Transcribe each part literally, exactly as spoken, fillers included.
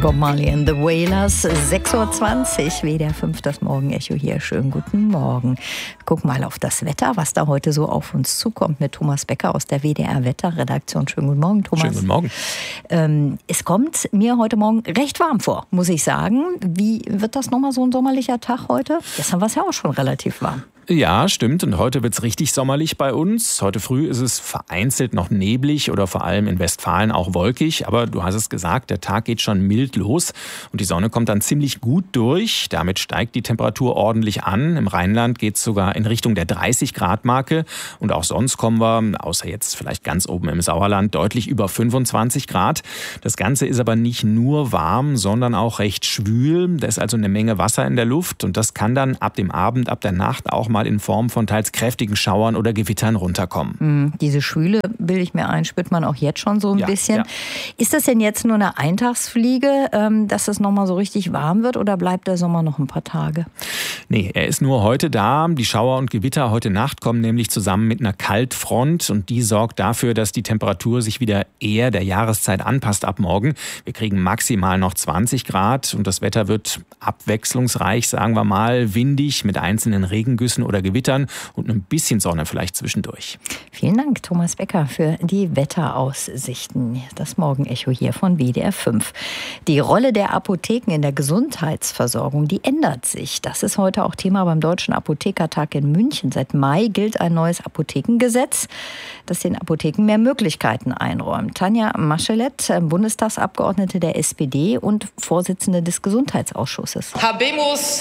Bob Marley and the Wailers, sechs Uhr zwanzig, W D R fünf, das Morgenecho hier. Schönen guten Morgen. Guck mal auf das Wetter, was da heute so auf uns zukommt mit Thomas Becker aus der W D R-Wetterredaktion. Schönen guten Morgen, Thomas. Schönen guten Morgen. Ähm, es kommt mir heute Morgen recht warm vor, muss ich sagen. Wie wird das nochmal so ein sommerlicher Tag heute? Gestern war es ja auch schon relativ warm. Ja, stimmt. Und heute wird's richtig sommerlich bei uns. Heute früh ist es vereinzelt noch neblig oder vor allem in Westfalen auch wolkig. Aber du hast es gesagt, der Tag geht schon mild los und die Sonne kommt dann ziemlich gut durch. Damit steigt die Temperatur ordentlich an. Im Rheinland geht's sogar in Richtung der dreißig Grad Marke. Und auch sonst kommen wir, außer jetzt vielleicht ganz oben im Sauerland, deutlich über fünfundzwanzig Grad. Das Ganze ist aber nicht nur warm, sondern auch recht schwül. Da ist also eine Menge Wasser in der Luft und das kann dann ab dem Abend, ab der Nacht auch mal mal in Form von teils kräftigen Schauern oder Gewittern runterkommen. Mhm, diese Schwüle, bilde ich mir ein, spürt man auch jetzt schon so ein ja, bisschen. Ja. Ist das denn jetzt nur eine Eintagsfliege, ähm, dass es nochmal so richtig warm wird oder bleibt der Sommer noch ein paar Tage? Nee, er ist nur heute da. Die Schauer und Gewitter heute Nacht kommen nämlich zusammen mit einer Kaltfront und die sorgt dafür, dass die Temperatur sich wieder eher der Jahreszeit anpasst ab morgen. Wir kriegen maximal noch zwanzig Grad und das Wetter wird abwechslungsreich, sagen wir mal, windig mit einzelnen Regengüssen oder Gewittern und ein bisschen Sonne vielleicht zwischendurch. Vielen Dank, Thomas Becker, für die Wetteraussichten. Das Morgenecho hier von W D R fünf. Die Rolle der Apotheken in der Gesundheitsversorgung, die ändert sich. Das ist heute auch Thema beim Deutschen Apothekertag in München. Seit Mai gilt ein neues Apothekengesetz, das den Apotheken mehr Möglichkeiten einräumt. Tanja Maschelet, Bundestagsabgeordnete der S P D und Vorsitzende des Gesundheitsausschusses. Habemus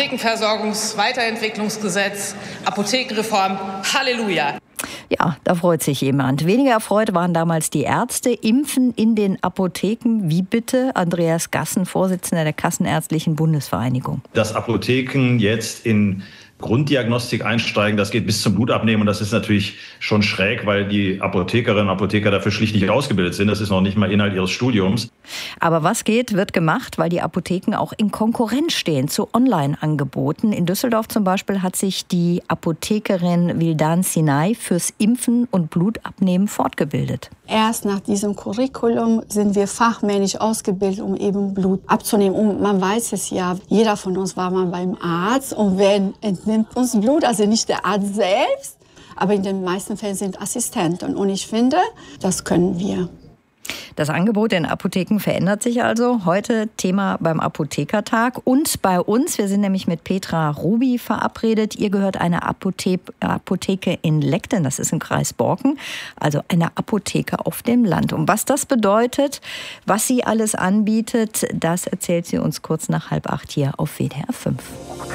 Apothekenversorgungsweiterentwicklungsgesetz, Apothekenreform, Halleluja. Ja, da freut sich jemand. Weniger erfreut waren damals die Ärzte. Impfen in den Apotheken. Wie bitte? Andreas Gassen, Vorsitzender der Kassenärztlichen Bundesvereinigung. Dass Apotheken jetzt in Grunddiagnostik einsteigen, das geht bis zum Blutabnehmen und das ist natürlich schon schräg, weil die Apothekerinnen und Apotheker dafür schlicht nicht ausgebildet sind. Das ist noch nicht mal Inhalt ihres Studiums. Aber was geht, wird gemacht, weil die Apotheken auch in Konkurrenz stehen zu Online-Angeboten. In Düsseldorf zum Beispiel hat sich die Apothekerin Vildan Sinai fürs Impfen und Blutabnehmen fortgebildet. Erst nach diesem Curriculum sind wir fachmännisch ausgebildet, um eben Blut abzunehmen. Und man weiß es ja, jeder von uns war mal beim Arzt und wer entnimmt uns Blut, also nicht der Arzt selbst, aber in den meisten Fällen sind Assistenten. Und ich finde, das können wir. Das Angebot in Apotheken verändert sich also. Heute Thema beim Apothekertag und bei uns. Wir sind nämlich mit Petra Ruby verabredet. Ihr gehört eine Apothe- Apotheke in Leckten, das ist im Kreis Borken, also eine Apotheke auf dem Land. Und was das bedeutet, was sie alles anbietet, das erzählt sie uns kurz nach halb acht hier auf W D R fünf.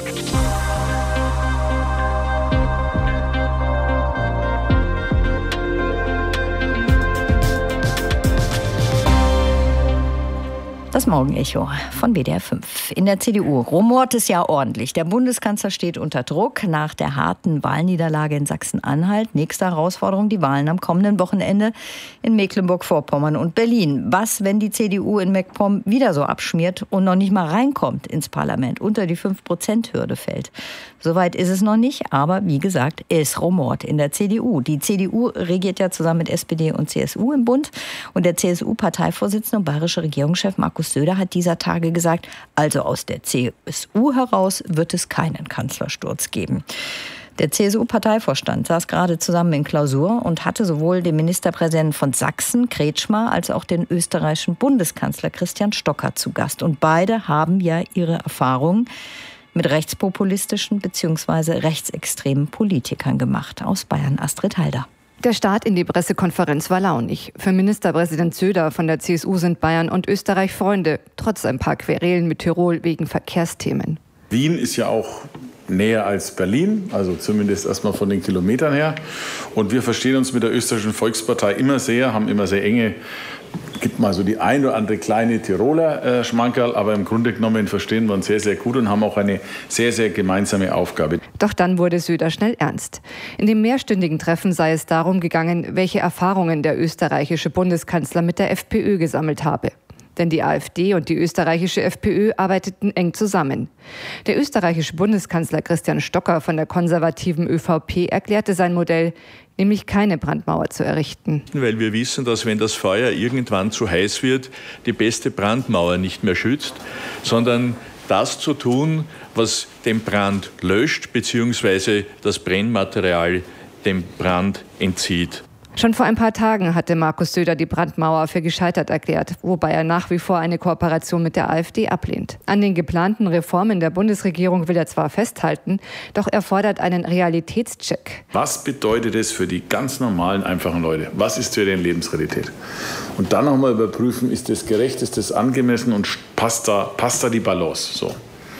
Das Morgenecho von W D R fünf. In der C D U rumort es ja ordentlich. Der Bundeskanzler steht unter Druck nach der harten Wahlniederlage in Sachsen-Anhalt. Nächste Herausforderung, die Wahlen am kommenden Wochenende in Mecklenburg-Vorpommern und Berlin. Was, wenn die C D U in MacPom wieder so abschmiert und noch nicht mal reinkommt ins Parlament, unter die fünf Prozent Hürde fällt? Soweit ist es noch nicht, aber wie gesagt, es rumort in der C D U. Die C D U regiert ja zusammen mit S P D und C S U im Bund und der C S U-Parteivorsitzende und bayerische Regierungschef Markus Söder hat dieser Tage gesagt, also aus der C S U heraus wird es keinen Kanzlersturz geben. Der C S U-Parteivorstand saß gerade zusammen in Klausur und hatte sowohl den Ministerpräsidenten von Sachsen, Kretschmer, als auch den österreichischen Bundeskanzler Christian Stocker zu Gast. Und beide haben ja ihre Erfahrungen mit rechtspopulistischen bzw. rechtsextremen Politikern gemacht. Aus Bayern Astrid Halder. Der Start in die Pressekonferenz war launig. Für Ministerpräsident Söder von der C S U sind Bayern und Österreich Freunde, trotz ein paar Querelen mit Tirol wegen Verkehrsthemen. Wien ist ja auch näher als Berlin, also zumindest erstmal von den Kilometern her. Und wir verstehen uns mit der österreichischen Volkspartei immer sehr, haben immer sehr enge, gibt mal so die ein oder andere kleine Tiroler äh, Schmankerl, aber im Grunde genommen verstehen wir uns sehr, sehr gut und haben auch eine sehr, sehr gemeinsame Aufgabe. Doch dann wurde Söder schnell ernst. In dem mehrstündigen Treffen sei es darum gegangen, welche Erfahrungen der österreichische Bundeskanzler mit der FPÖ gesammelt habe. Denn die AfD und die österreichische FPÖ arbeiteten eng zusammen. Der österreichische Bundeskanzler Christian Stocker von der konservativen ÖVP erklärte sein Modell, nämlich keine Brandmauer zu errichten. Weil wir wissen, dass wenn das Feuer irgendwann zu heiß wird, die beste Brandmauer nicht mehr schützt, sondern das zu tun, was den Brand löscht, beziehungsweise das Brennmaterial dem Brand entzieht. Schon vor ein paar Tagen hatte Markus Söder die Brandmauer für gescheitert erklärt, wobei er nach wie vor eine Kooperation mit der AfD ablehnt. An den geplanten Reformen der Bundesregierung will er zwar festhalten, doch er fordert einen Realitätscheck. Was bedeutet es für die ganz normalen, einfachen Leute? Was ist für deren Lebensrealität? Und dann nochmal überprüfen, ist das gerecht, ist das angemessen und passt da, passt da die Balance? So.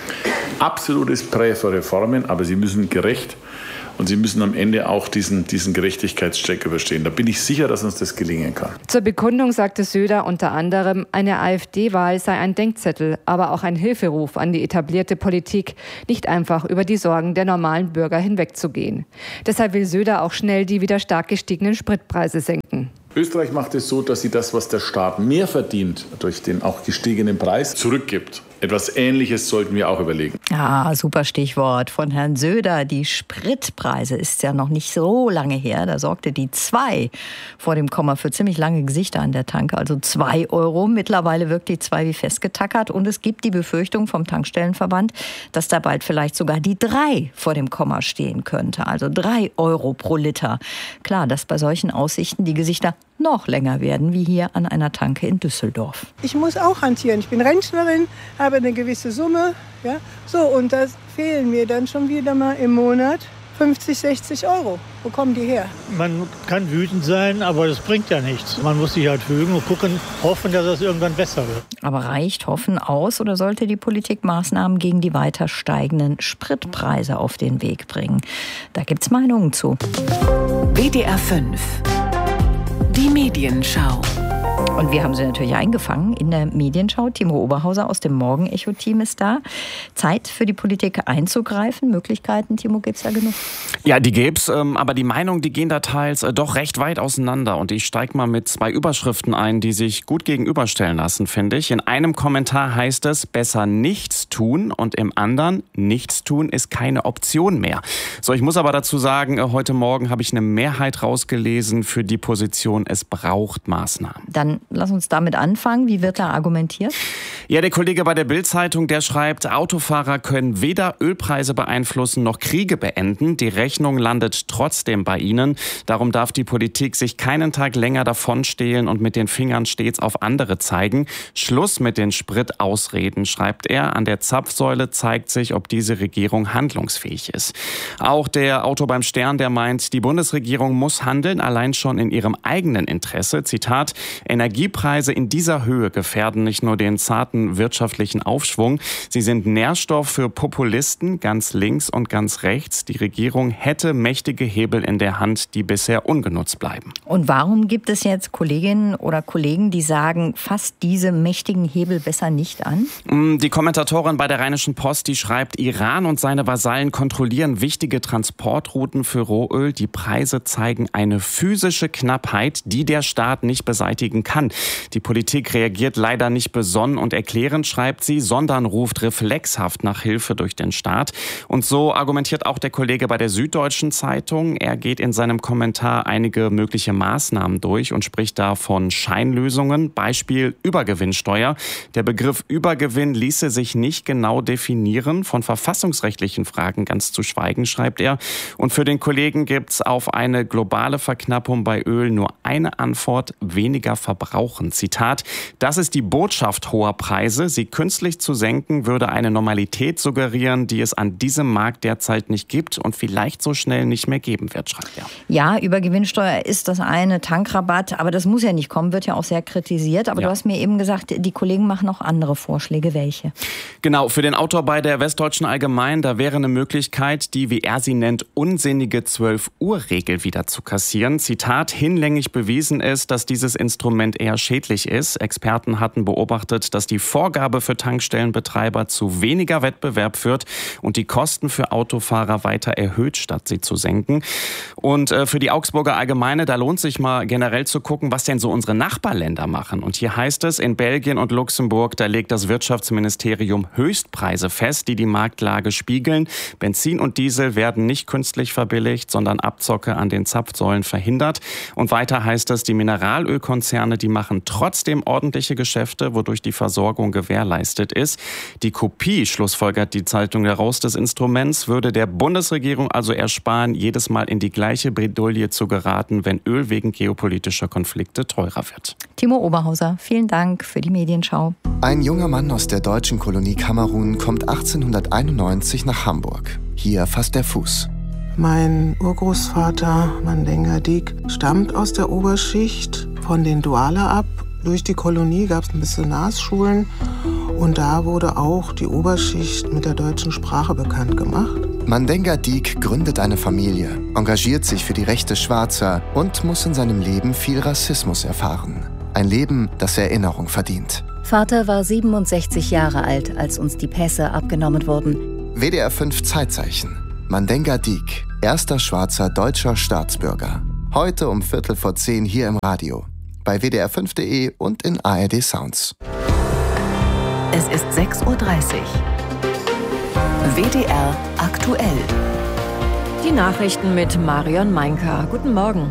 Absolutes Prä für Reformen, aber sie müssen gerecht und sie müssen am Ende auch diesen, diesen Gerechtigkeitscheck überstehen. Da bin ich sicher, dass uns das gelingen kann. Zur Bekundung sagte Söder unter anderem, eine AfD-Wahl sei ein Denkzettel, aber auch ein Hilferuf an die etablierte Politik, nicht einfach über die Sorgen der normalen Bürger hinwegzugehen. Deshalb will Söder auch schnell die wieder stark gestiegenen Spritpreise senken. Österreich macht es so, dass sie das, was der Staat mehr verdient, durch den auch gestiegenen Preis, zurückgibt. Etwas Ähnliches sollten wir auch überlegen. Ah, super Stichwort von Herrn Söder. Die Spritpreise ist ja noch nicht so lange her. Da sorgte die zwei vor dem Komma für ziemlich lange Gesichter an der Tanke. Also zwei Euro. Mittlerweile wirkt die zwei wie festgetackert. Und es gibt die Befürchtung vom Tankstellenverband, dass da bald vielleicht sogar die drei vor dem Komma stehen könnte. Also drei Euro pro Liter. Klar, dass bei solchen Aussichten die Gesichter noch länger werden, wie hier an einer Tanke in Düsseldorf. Ich muss auch hantieren. Ich bin Rentnerin, habe eine gewisse Summe. Ja? So, und da fehlen mir dann schon wieder mal im Monat fünfzig, sechzig Euro. Wo kommen die her? Man kann wütend sein, aber das bringt ja nichts. Man muss sich halt fügen und gucken, hoffen, dass es irgendwann besser wird. Aber reicht Hoffen aus oder sollte die Politik Maßnahmen gegen die weiter steigenden Spritpreise auf den Weg bringen? Da gibt's Meinungen zu. W D R fünf. Die Medienschau. Und wir haben sie natürlich eingefangen in der Medienschau. Timo Oberhauser aus dem Morgen-Echo-Team ist da. Zeit für die Politik einzugreifen. Möglichkeiten, Timo, gibt's ja genug? Ja, die gibt's, aber die Meinungen, die gehen da teils doch recht weit auseinander. Und ich steige mal mit zwei Überschriften ein, die sich gut gegenüberstellen lassen, finde ich. In einem Kommentar heißt es, besser nichts tun, und im anderen, nichts tun ist keine Option mehr. So, ich muss aber dazu sagen, heute Morgen habe ich eine Mehrheit rausgelesen für die Position, es braucht Maßnahmen. Dann lass uns damit anfangen. Wie wird da argumentiert? Ja, der Kollege bei der Bild-Zeitung, der schreibt, Autofahrer können weder Ölpreise beeinflussen noch Kriege beenden. Die Rechnung landet trotzdem bei ihnen. Darum darf die Politik sich keinen Tag länger davonstehlen und mit den Fingern stets auf andere zeigen. Schluss mit den Spritausreden, schreibt er. An der Zapfsäule zeigt sich, ob diese Regierung handlungsfähig ist. Auch der Autor beim Stern, der meint, die Bundesregierung muss handeln, allein schon in ihrem eigenen Interesse. Zitat, Energiepreise in dieser Höhe gefährden nicht nur den zarten wirtschaftlichen Aufschwung, sie sind Nährstoff für Populisten, ganz links und ganz rechts. Die Regierung hätte mächtige Hebel in der Hand, die bisher ungenutzt bleiben. Und warum gibt es jetzt Kolleginnen oder Kollegen, die sagen, fasst diese mächtigen Hebel besser nicht an? Die Kommentatorin bei der Rheinischen Post, die schreibt, Iran und seine Vasallen kontrollieren wichtige Transportrouten für Rohöl. Die Preise zeigen eine physische Knappheit, die der Staat nicht beseitigen kann. Die Politik reagiert leider nicht besonnen und erklärend, schreibt sie, sondern ruft reflexhaft nach Hilfe durch den Staat. Und so argumentiert auch der Kollege bei der Süddeutschen Zeitung. Er geht in seinem Kommentar einige mögliche Maßnahmen durch und spricht da von Scheinlösungen. Beispiel Übergewinnsteuer. Der Begriff Übergewinn ließe sich nicht genau definieren, von verfassungsrechtlichen Fragen ganz zu schweigen, schreibt er. Und für den Kollegen gibt's auf eine globale Verknappung bei Öl nur eine Antwort: weniger verbrauchen. Zitat, das ist die Botschaft hoher Preise. Sie künstlich zu senken, würde eine Normalität suggerieren, die es an diesem Markt derzeit nicht gibt und vielleicht so schnell nicht mehr geben wird, schreibt er. Ja, Übergewinnsteuer ist das eine, Tankrabatt, aber das muss ja nicht kommen, wird ja auch sehr kritisiert. Aber ja, du hast mir eben gesagt, die Kollegen machen auch andere Vorschläge. Welche? Genau, für den Autor bei der Westdeutschen Allgemein, da wäre eine Möglichkeit, die, wie er sie nennt, unsinnige zwölf-Uhr-Regel wieder zu kassieren. Zitat, hinlänglich bewiesen ist, dass dieses Instrument eher schädlich ist. Experten hatten beobachtet, dass die Vorgabe für Tankstellenbetreiber zu weniger Wettbewerb führt und die Kosten für Autofahrer weiter erhöht, statt sie zu senken. Und äh, für die Augsburger Allgemeine, da lohnt sich mal generell zu gucken, was denn so unsere Nachbarländer machen. Und hier heißt es, in Belgien und Luxemburg, da legt das Wirtschaftsministerium Höchstpreise fest, die die Marktlage spiegeln. Benzin und Diesel werden nicht künstlich verbilligt, sondern Abzocke an den Zapfsäulen verhindert. Und weiter heißt es, die Mineralölkonzerne, die machen trotzdem ordentliche Geschäfte, wodurch die Versorgung gewährleistet ist. Die Kopie, schlussfolgert die Zeitung daraus, des Instruments würde der Bundesregierung also ersparen, jedes Mal in die gleiche Bredouille zu geraten, wenn Öl wegen geopolitischer Konflikte teurer wird. Timo Oberhauser, vielen Dank für die Medienschau. Ein junger Mann aus der deutschen Kolonie Kamerun kommt achtzehnhunderteinundneunzig nach Hamburg. Hier fasst er Fuß. Mein Urgroßvater Mandenga Dik stammt aus der Oberschicht von den Douala ab. Durch die Kolonie gab es Missionarsschulen und da wurde auch die Oberschicht mit der deutschen Sprache bekannt gemacht. Mandenga Dik gründet eine Familie, engagiert sich für die Rechte Schwarzer und muss in seinem Leben viel Rassismus erfahren. Ein Leben, das Erinnerung verdient. Vater war siebenundsechzig Jahre alt, als uns die Pässe abgenommen wurden. W D R fünf Zeitzeichen. Mandenga Dik, erster schwarzer deutscher Staatsbürger. Heute um Viertel vor zehn hier im Radio. Bei W D R fünf Punkt de und in A R D Sounds. Es ist sechs Uhr dreißig. W D R aktuell. Die Nachrichten mit Marion Meinker. Guten Morgen.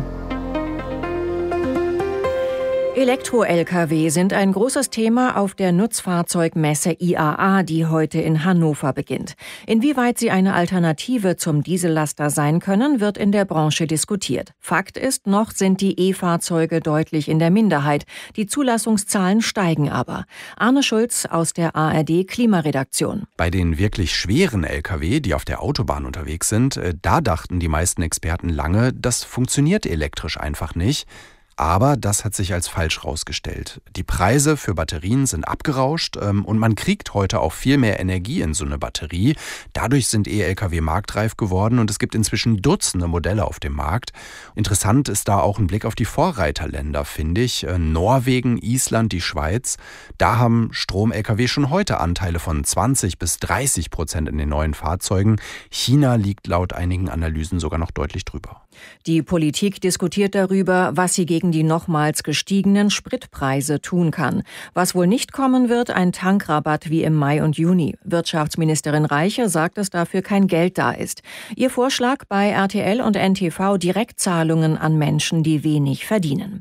Elektro-L K W sind ein großes Thema auf der Nutzfahrzeugmesse I A A, die heute in Hannover beginnt. Inwieweit sie eine Alternative zum Diesellaster sein können, wird in der Branche diskutiert. Fakt ist, noch sind die E-Fahrzeuge deutlich in der Minderheit. Die Zulassungszahlen steigen aber. Arne Schulz aus der A R D Klimaredaktion. Bei den wirklich schweren L K W, die auf der Autobahn unterwegs sind, da dachten die meisten Experten lange, das funktioniert elektrisch einfach nicht. Aber das hat sich als falsch rausgestellt. Die Preise für Batterien sind abgerauscht ähm, und man kriegt heute auch viel mehr Energie in so eine Batterie. Dadurch sind E-L K W marktreif geworden und es gibt inzwischen Dutzende Modelle auf dem Markt. Interessant ist da auch ein Blick auf die Vorreiterländer, finde ich. Äh, Norwegen, Island, die Schweiz. Da haben Strom-L K W schon heute Anteile von zwanzig bis dreißig Prozent in den neuen Fahrzeugen. China liegt laut einigen Analysen sogar noch deutlich drüber. Die Politik diskutiert darüber, was sie gegen die nochmals gestiegenen Spritpreise tun kann. Was wohl nicht kommen wird, ein Tankrabatt wie im Mai und Juni. Wirtschaftsministerin Reiche sagt, dass dafür kein Geld da ist. Ihr Vorschlag bei R T L und N T V: Direktzahlungen an Menschen, die wenig verdienen.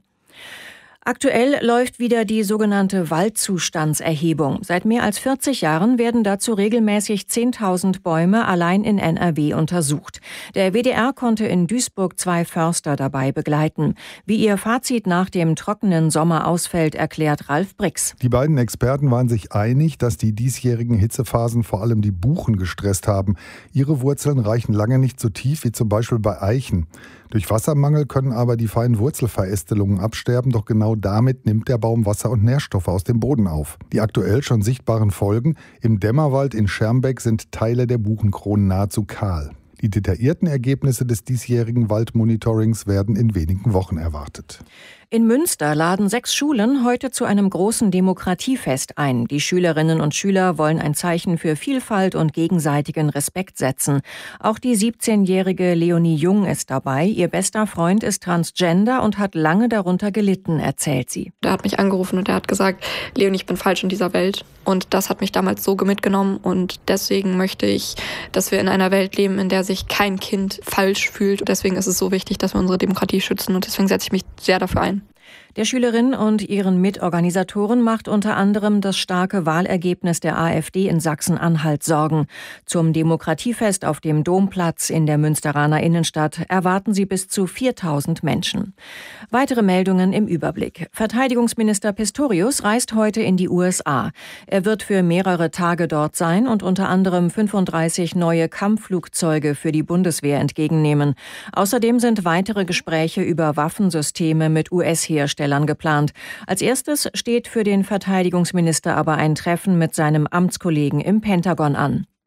Aktuell läuft wieder die sogenannte Waldzustandserhebung. Seit mehr als vierzig Jahren werden dazu regelmäßig zehntausend Bäume allein in N R W untersucht. Der W D R konnte in Duisburg zwei Förster dabei begleiten. Wie ihr Fazit nach dem trockenen Sommer ausfällt, erklärt Ralf Brix. Die beiden Experten waren sich einig, dass die diesjährigen Hitzephasen vor allem die Buchen gestresst haben. Ihre Wurzeln reichen lange nicht so tief wie zum Beispiel bei Eichen. Durch Wassermangel können aber die feinen Wurzelverästelungen absterben, doch genau damit nimmt der Baum Wasser und Nährstoffe aus dem Boden auf. Die aktuell schon sichtbaren Folgen: im Dämmerwald in Schermbeck sind Teile der Buchenkronen nahezu kahl. Die detaillierten Ergebnisse des diesjährigen Waldmonitorings werden in wenigen Wochen erwartet. In Münster laden sechs Schulen heute zu einem großen Demokratiefest ein. Die Schülerinnen und Schüler wollen ein Zeichen für Vielfalt und gegenseitigen Respekt setzen. Auch die siebzehnjährige Leonie Jung ist dabei. Ihr bester Freund ist transgender und hat lange darunter gelitten, erzählt sie. Er hat mich angerufen und er hat gesagt, Leonie, ich bin falsch in dieser Welt. Und das hat mich damals so mitgenommen. Und deswegen möchte ich, dass wir in einer Welt leben, in der sich kein Kind falsch fühlt. Deswegen ist es so wichtig, dass wir unsere Demokratie schützen. Und deswegen setze ich mich sehr dafür ein. Der Schülerin und ihren Mitorganisatoren macht unter anderem das starke Wahlergebnis der AfD in Sachsen-Anhalt Sorgen. Zum Demokratiefest auf dem Domplatz in der Münsteraner Innenstadt erwarten sie bis zu viertausend Menschen. Weitere Meldungen im Überblick. Verteidigungsminister Pistorius reist heute in die U S A. Er wird für mehrere Tage dort sein und unter anderem fünfunddreißig neue Kampfflugzeuge für die Bundeswehr entgegennehmen. Außerdem sind weitere Gespräche über Waffensysteme mit U S-Herstellern geplant. Als erstes steht für den Verteidigungsminister aber ein Treffen mit seinem Amtskollegen im Pentagon an.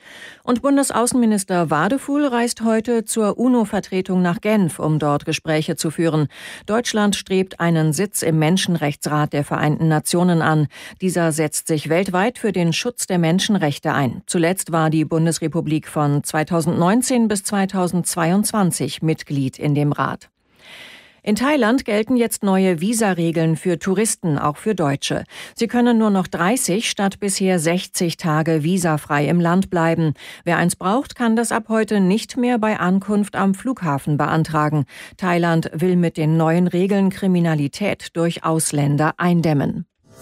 Und Bundesaußenminister Wadefuhl reist heute zur U N O-Vertretung nach Genf, um dort Gespräche zu führen. Deutschland strebt einen Sitz im Menschenrechtsrat der Vereinten Nationen an. Dieser setzt sich weltweit für den Schutz der Menschenrechte ein. Zuletzt war die Bundesrepublik von zweitausendneunzehn bis zweitausendzweiundzwanzig Mitglied in dem Rat. In Thailand gelten jetzt neue Visaregeln für Touristen, auch für Deutsche. Sie können nur noch dreißig statt bisher sechzig Tage visafrei im Land bleiben. Wer eins braucht, kann das ab heute nicht mehr bei Ankunft am Flughafen beantragen. Thailand will mit den neuen Regeln Kriminalität durch Ausländer eindämmen.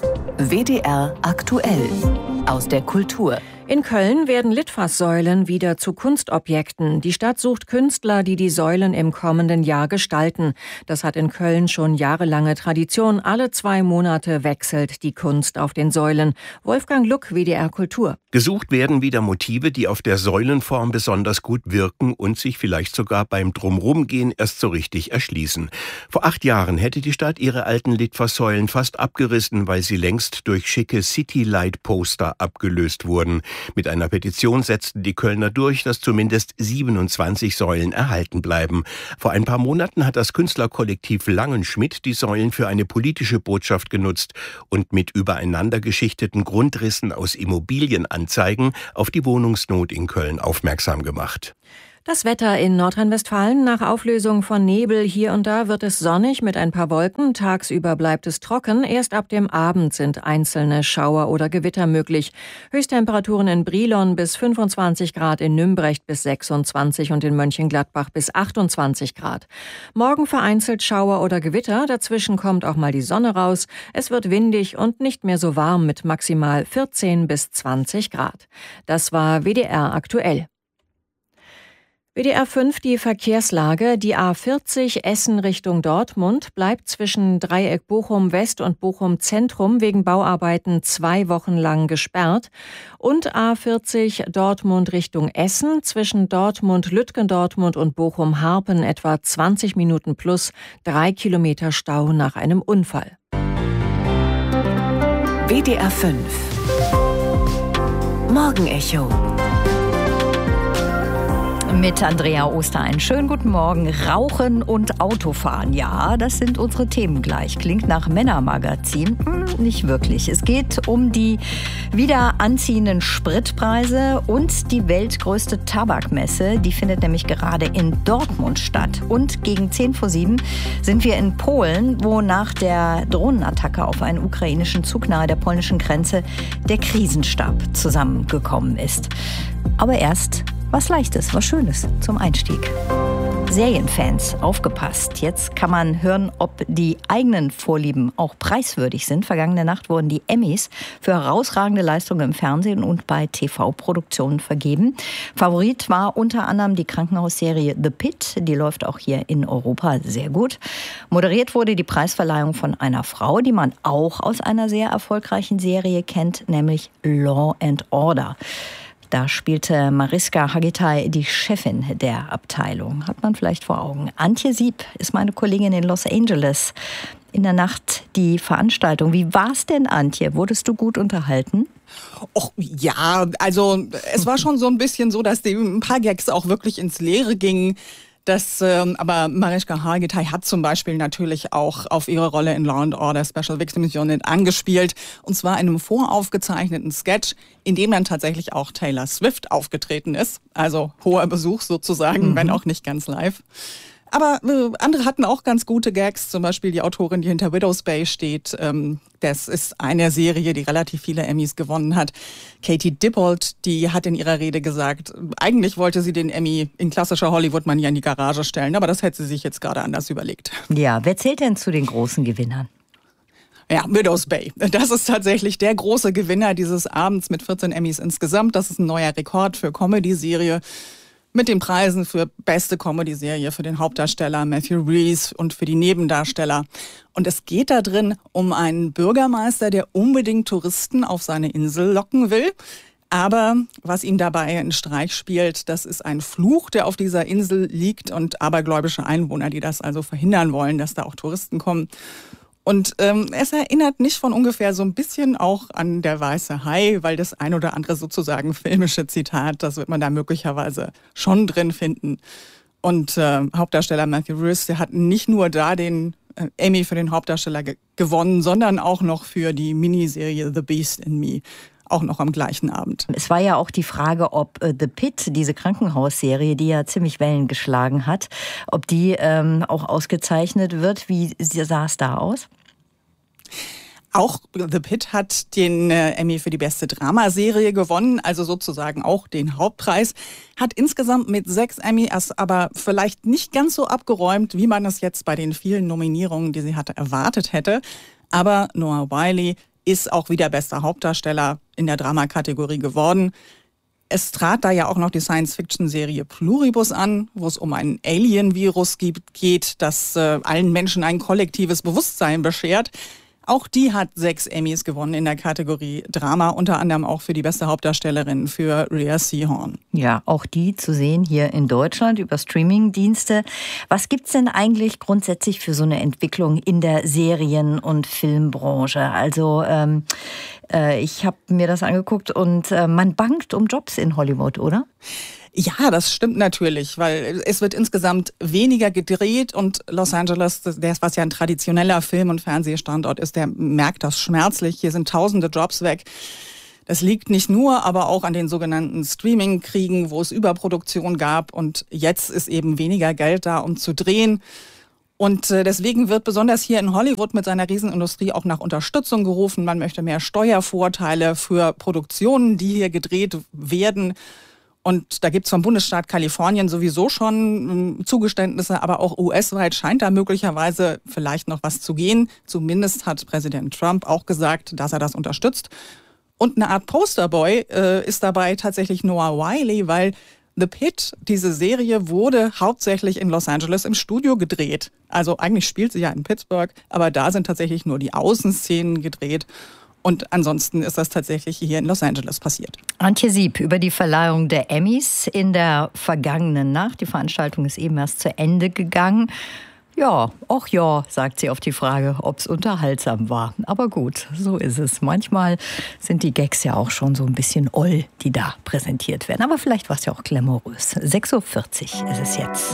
W D R aktuell aus der Kultur. In Köln werden Litfaßsäulen wieder zu Kunstobjekten. Die Stadt sucht Künstler, die die Säulen im kommenden Jahr gestalten. Das hat in Köln schon jahrelange Tradition. Alle zwei Monate wechselt die Kunst auf den Säulen. Wolfgang Luck, W D R Kultur. Gesucht werden wieder Motive, die auf der Säulenform besonders gut wirken und sich vielleicht sogar beim Drumrumgehen erst so richtig erschließen. Vor acht Jahren hätte die Stadt ihre alten Litfaßsäulen fast abgerissen, weil sie längst durch schicke City-Light-Poster abgelöst wurden. Mit einer Petition setzten die Kölner durch, dass zumindest siebenundzwanzig Säulen erhalten bleiben. Vor ein paar Monaten hat das Künstlerkollektiv Langenschmidt die Säulen für eine politische Botschaft genutzt und mit übereinander geschichteten Grundrissen aus Immobilienanzeigen auf die Wohnungsnot in Köln aufmerksam gemacht. Das Wetter in Nordrhein-Westfalen: nach Auflösung von Nebel hier und da wird es sonnig mit ein paar Wolken. Tagsüber bleibt es trocken. Erst ab dem Abend sind einzelne Schauer oder Gewitter möglich. Höchsttemperaturen in Brilon bis fünfundzwanzig Grad, in Nümbrecht bis sechsundzwanzig und in Mönchengladbach bis achtundzwanzig Grad. Morgen vereinzelt Schauer oder Gewitter. Dazwischen kommt auch mal die Sonne raus. Es wird windig und nicht mehr so warm mit maximal vierzehn bis zwanzig Grad. Das war W D R aktuell. W D R fünf, die Verkehrslage. Die A vierzig Essen Richtung Dortmund bleibt zwischen Dreieck Bochum West und Bochum Zentrum wegen Bauarbeiten zwei Wochen lang gesperrt. Und A vierzig Dortmund Richtung Essen zwischen Dortmund, Lütgendortmund und Bochum Harpen etwa zwanzig Minuten plus, drei Kilometer Stau nach einem Unfall. W D R fünf Morgenecho mit Andrea Oster. Einen schönen guten Morgen. Rauchen und Autofahren, ja, das sind unsere Themen gleich. Klingt nach Männermagazin? Hm, nicht wirklich. Es geht um die wieder anziehenden Spritpreise und die weltgrößte Tabakmesse. Die findet nämlich gerade in Dortmund statt. Und gegen zehn vor sieben sind wir in Polen, wo nach der Drohnenattacke auf einen ukrainischen Zug nahe der polnischen Grenze der Krisenstab zusammengekommen ist. Aber erst was Leichtes, was Schönes zum Einstieg. Serienfans, aufgepasst. Jetzt kann man hören, ob die eigenen Vorlieben auch preiswürdig sind. Vergangene Nacht wurden die Emmys für herausragende Leistungen im Fernsehen und bei T V-Produktionen vergeben. Favorit war unter anderem die Krankenhausserie The Pit. Die läuft auch hier in Europa sehr gut. Moderiert wurde die Preisverleihung von einer Frau, die man auch aus einer sehr erfolgreichen Serie kennt, nämlich Law and Order. Da spielte Mariska Hargitay die Chefin der Abteilung. Hat man vielleicht vor Augen. Antje Sieb ist meine Kollegin in Los Angeles. In der Nacht die Veranstaltung. Wie war's denn, Antje? Wurdest du gut unterhalten? Och, ja, also es war schon so ein bisschen so, dass die, ein paar Gags auch wirklich ins Leere gingen. Das, ähm, aber Mariska Hargitay hat zum Beispiel natürlich auch auf ihre Rolle in Law and Order Special Victims Unit angespielt. Und zwar in einem voraufgezeichneten Sketch, in dem dann tatsächlich auch Taylor Swift aufgetreten ist. Also hoher Besuch sozusagen, mhm. wenn auch nicht ganz live. Aber äh, andere hatten auch ganz gute Gags, zum Beispiel die Autorin, die hinter Widow's Bay steht. Ähm, das ist eine Serie, die relativ viele Emmys gewonnen hat. Katie Dippold, die hat in ihrer Rede gesagt, eigentlich wollte sie den Emmy in klassischer Hollywood-Manier in die Garage stellen, aber das hätte sie sich jetzt gerade anders überlegt. Ja, wer zählt denn zu den großen Gewinnern? Ja, Widow's Bay. Das ist tatsächlich der große Gewinner dieses Abends mit vierzehn Emmys insgesamt. Das ist ein neuer Rekord für Comedy-Serie. Mit den Preisen für beste Comedy-Serie für den Hauptdarsteller Matthew Rhys und für die Nebendarsteller. Und es geht da drin um einen Bürgermeister, der unbedingt Touristen auf seine Insel locken will. Aber was ihn dabei einen Streich spielt, das ist ein Fluch, der auf dieser Insel liegt und abergläubische Einwohner, die das also verhindern wollen, dass da auch Touristen kommen. Und ähm, es erinnert nicht von ungefähr so ein bisschen auch an Der weiße Hai, weil das ein oder andere sozusagen filmische Zitat, das wird man da möglicherweise schon drin finden. Und äh, Hauptdarsteller Matthew Rhys, der hat nicht nur da den äh, Emmy für den Hauptdarsteller ge- gewonnen, sondern auch noch für die Miniserie The Beast in Me. Auch noch am gleichen Abend. Es war ja auch die Frage, ob äh, The Pit, diese Krankenhausserie, die ja ziemlich Wellen geschlagen hat, ob die ähm, auch ausgezeichnet wird. Wie sah es da aus? Auch The Pit hat den äh, Emmy für die beste Dramaserie gewonnen, also sozusagen auch den Hauptpreis. Hat insgesamt mit sechs Emmys aber vielleicht nicht ganz so abgeräumt, wie man es jetzt bei den vielen Nominierungen, die sie hatte, erwartet hätte. Aber Noah Wyle ist auch wieder bester Hauptdarsteller in der Dramakategorie geworden. Es trat da ja auch noch die Science-Fiction-Serie Pluribus an, wo es um ein Alien-Virus geht, das äh, allen Menschen ein kollektives Bewusstsein beschert. Auch die hat sechs Emmys gewonnen in der Kategorie Drama, unter anderem auch für die beste Hauptdarstellerin für Rhea Seehorn. Ja, auch die zu sehen hier in Deutschland über Streamingdienste. Was gibt's denn eigentlich grundsätzlich für so eine Entwicklung in der Serien- und Filmbranche? Also ähm, äh, ich habe mir das angeguckt und äh, man bangt um Jobs in Hollywood, oder? Ja, das stimmt natürlich, weil es wird insgesamt weniger gedreht und Los Angeles, das was ja ein traditioneller Film- und Fernsehstandort ist, der merkt das schmerzlich. Hier sind tausende Jobs weg. Das liegt nicht nur, aber auch an den sogenannten Streaming-Kriegen, wo es Überproduktion gab und jetzt ist eben weniger Geld da, um zu drehen. Und deswegen wird besonders hier in Hollywood mit seiner Riesenindustrie auch nach Unterstützung gerufen. Man möchte mehr Steuervorteile für Produktionen, die hier gedreht werden. Und da gibt es vom Bundesstaat Kalifornien sowieso schon äh, Zugeständnisse, aber auch U S-weit scheint da möglicherweise vielleicht noch was zu gehen. Zumindest hat Präsident Trump auch gesagt, dass er das unterstützt. Und eine Art Posterboy äh, ist dabei tatsächlich Noah Wyle, weil The Pit, diese Serie, wurde hauptsächlich in Los Angeles im Studio gedreht. Also eigentlich spielt sie ja in Pittsburgh, aber da sind tatsächlich nur die Außenszenen gedreht. Und ansonsten ist das tatsächlich hier in Los Angeles passiert. Antje Sieb über die Verleihung der Emmys in der vergangenen Nacht. Die Veranstaltung ist eben erst zu Ende gegangen. Ja, och ja, sagt sie auf die Frage, ob es unterhaltsam war. Aber gut, so ist es. Manchmal sind die Gags ja auch schon so ein bisschen oll, die da präsentiert werden. Aber vielleicht war es ja auch glamourös. sechs Uhr vierzig ist es jetzt.